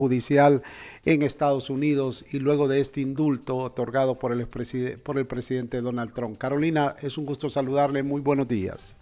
judicial en Estados Unidos y luego de este indulto otorgado por el presidente Donald Trump. Carolina, es un gusto saludarle. Muy buenos días.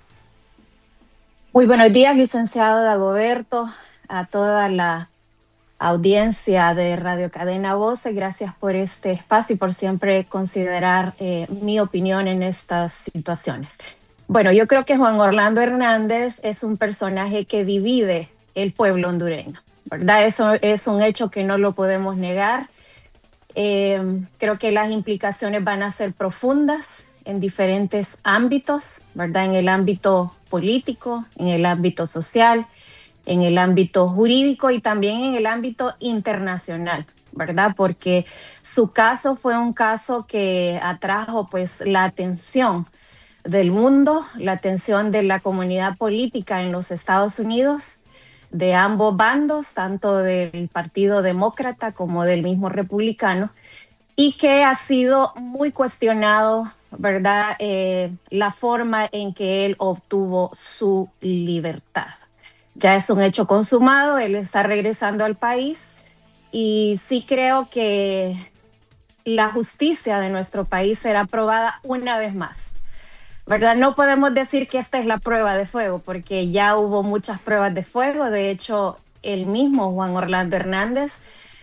Muy buenos días, licenciado Dagoberto, a toda la audiencia de Radio Cadena Voce. Gracias por este espacio y por siempre considerar mi opinión en estas situaciones. Bueno, yo creo que Juan Orlando Hernández es un personaje que divide el pueblo hondureño, ¿verdad? Eso es un hecho que no lo podemos negar. Creo que las implicaciones van a ser profundas en diferentes ámbitos, ¿verdad? En el ámbito político, en el ámbito social, en el ámbito jurídico y también en el ámbito internacional, ¿verdad? Porque su caso fue un caso que atrajo pues la atención del mundo, la atención de la comunidad política en los Estados Unidos, de ambos bandos, tanto del Partido Demócrata como del mismo Republicano, y que ha sido muy cuestionado, ¿verdad? La forma en que él obtuvo su libertad. Ya es un hecho consumado, él está regresando al país y sí creo que la justicia de nuestro país será probada una vez más, ¿verdad? No podemos decir que esta es la prueba de fuego, porque ya hubo muchas pruebas de fuego. De hecho, el mismo Juan Orlando Hernández,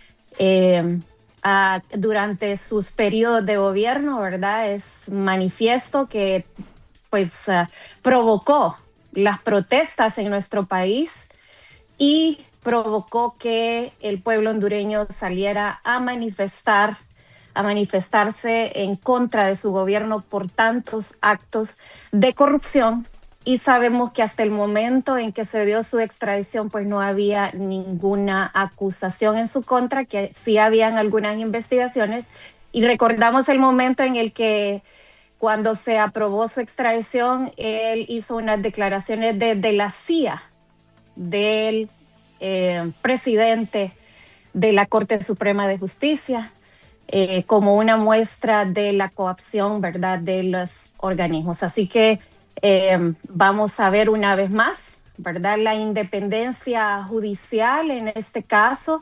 durante sus periodos de gobierno, ¿verdad? Es manifiesto que pues provocó las protestas en nuestro país y provocó que el pueblo hondureño saliera a manifestarse en contra de su gobierno por tantos actos de corrupción. Y sabemos que hasta el momento en que se dio su extradición, pues no había ninguna acusación en su contra, que sí habían algunas investigaciones. Y recordamos el momento en el que cuando se aprobó su extradición, él hizo unas declaraciones de la CIA, del presidente de la Corte Suprema de Justicia, como una muestra de la coacción, ¿verdad?, de los organismos. Así que vamos a ver una vez más, ¿verdad?, la independencia judicial en este caso.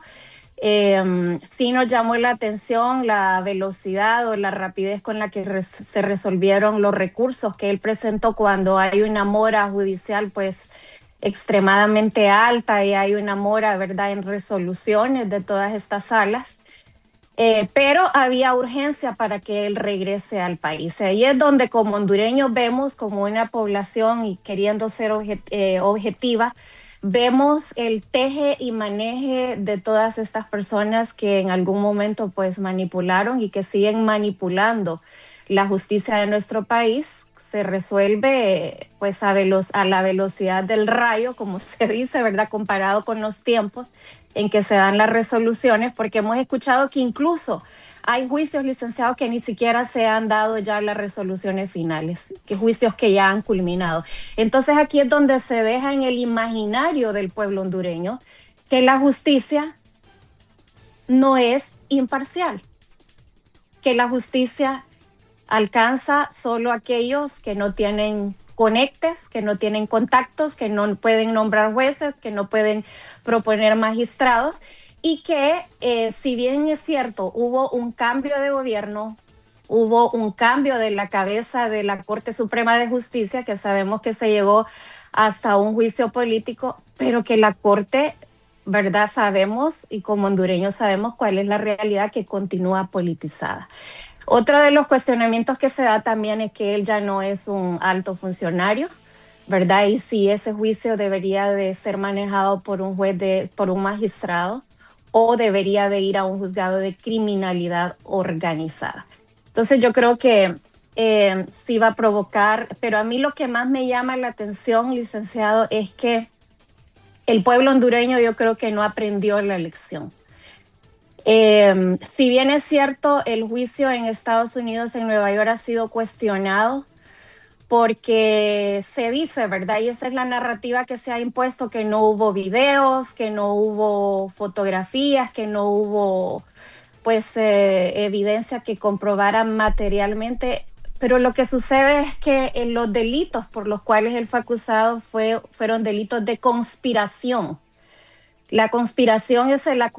Sí nos llamó la atención la velocidad o la rapidez con la que se resolvieron los recursos que él presentó cuando hay una mora judicial pues extremadamente alta y hay una mora, ¿verdad?, en resoluciones de todas estas salas. Pero había urgencia para que él regrese al país. Ahí es donde como hondureños vemos como una población y queriendo ser objetiva, vemos el teje y maneje de todas estas personas que en algún momento pues manipularon y que siguen manipulando la justicia de nuestro país. Se resuelve pues a la velocidad del rayo, como se dice, ¿verdad? Comparado con los tiempos en que se dan las resoluciones, porque hemos escuchado que incluso hay juicios, licenciados, que ni siquiera se han dado ya las resoluciones finales, que juicios que ya han culminado. Entonces aquí es donde se deja en el imaginario del pueblo hondureño que la justicia no es imparcial, que la justicia alcanza solo a aquellos que no tienen conectes, que no tienen contactos, que no pueden nombrar jueces, que no pueden proponer magistrados y que si bien es cierto, hubo un cambio de gobierno, hubo un cambio de la cabeza de la Corte Suprema de Justicia, que sabemos que se llegó hasta un juicio político, pero que la Corte, ¿verdad? Sabemos y como hondureños sabemos cuál es la realidad, que continúa politizada. Otro de los cuestionamientos que se da también es que él ya no es un alto funcionario, ¿verdad? Y si ese juicio debería de ser manejado por un por un magistrado, o debería de ir a un juzgado de criminalidad organizada. Entonces yo creo que sí va a provocar, pero a mí lo que más me llama la atención, licenciado, es que el pueblo hondureño yo creo que no aprendió la lección. Si bien es cierto, el juicio en Estados Unidos, en Nueva York, ha sido cuestionado porque se dice, ¿verdad? Y esa es la narrativa que se ha impuesto, que no hubo videos, que no hubo fotografías, que no hubo, pues, evidencia que comprobara materialmente. Pero lo que sucede es que los delitos por los cuales él fue acusado fueron delitos de conspiración. La conspiración es el